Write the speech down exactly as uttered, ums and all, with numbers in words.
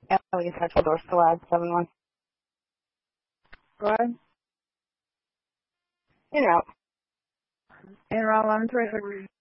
Ellie's actual door still at seven one. Go ahead. In or out. In around eleven three.